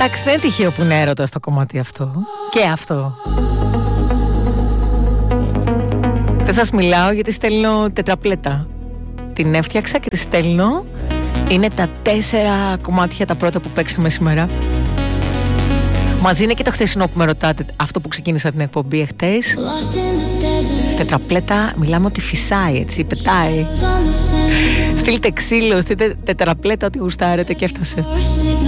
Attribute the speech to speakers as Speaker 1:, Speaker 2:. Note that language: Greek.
Speaker 1: Εντάξει, δεν είναι τυχαίο που είναι έρωτα στο κομμάτι αυτό. Και αυτό. Δεν σας μιλάω γιατί στέλνω τετραπλέτα. Την έφτιαξα και τη στέλνω. Είναι τα 4 κομμάτια τα πρώτα που παίξαμε σήμερα. Μαζί είναι και το χθεσινό που με ρωτάτε, αυτό που ξεκίνησα την εκπομπή εχθές. Τετραπλέτα, μιλάμε ότι φυσάει, έτσι, πετάει. Στείλτε ξύλο, στείλτε τετραπλέτα, ό,τι γουστάρετε, και έφτασε.